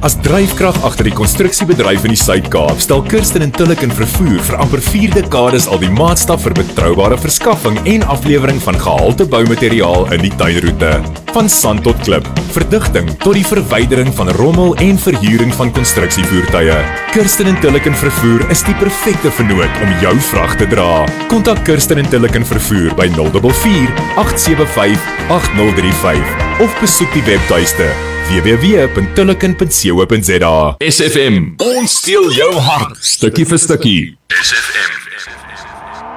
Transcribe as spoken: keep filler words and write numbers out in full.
As dryfkrag agter die konstruksiebedryf in die Suid-Kaap, stel Kirsten en Tulliken Vervoer vir amper vier dekades al die maatstaf vir betroubare verskaffing en aflewering van gehalte boumateriaal in die tuinroete. Van sand tot klip, verdigting tot die verwydering van rommel en verhuuring van konstruksievoertuie. Kirsten en Tulliken Vervoer is die perfekte vennoot om jou vrag te dra. Kontak Kirsten en Tulliken Vervoer by nul vier vier, agt sewe vyf, agt nul drie vyf of besoek die webtuiste w w w punt tulliken punt co punt za. S F M, ons steel jou hart, stukkie vir stukkie. S F M.